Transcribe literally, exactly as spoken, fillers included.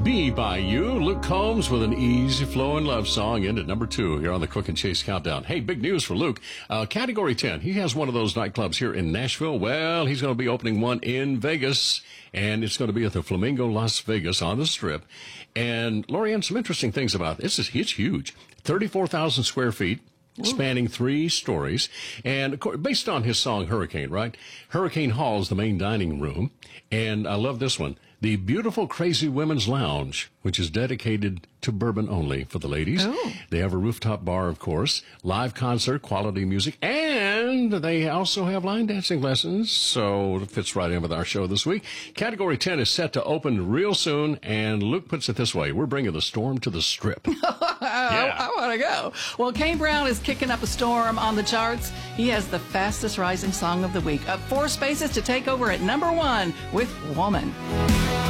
Be By You, Luke Combs with an easy-flowing love song in at number two here on the Cook and Chase Countdown. Hey, big news for Luke. Uh, Category ten, he has one of those nightclubs here in Nashville. Well, he's going to be opening one in Vegas, and it's going to be at the Flamingo Las Vegas on the Strip. And, Lorianne, some interesting things about this. Is, it's huge. thirty-four thousand square feet. Ooh. Spanning three stories. And of course, based on his song Hurricane, right? Hurricane Hall is the main dining room. And I love this one. The beautiful Crazy Women's Lounge, which is dedicated to bourbon only for the ladies. Oh. They have a rooftop bar, of course, live concert, quality music, and they also have line dancing lessons, so it fits right in with our show this week. Category ten is set to open real soon, and Luke puts it this way. We're bringing the storm to the Strip. yeah. I, I want to go. Well, Kane Brown is kicking up a storm on the charts. He has the fastest rising song of the week, up four spaces to take over at number one with Woman.